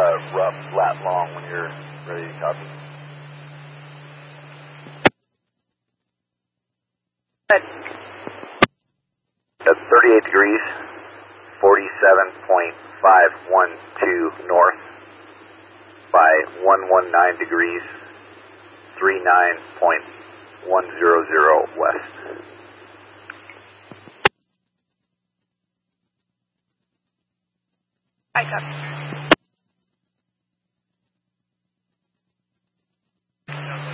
rough, flat, long when you're ready to copy. Good. At 38 degrees, 47.512 north by 119 degrees, 39.100 west. I copy.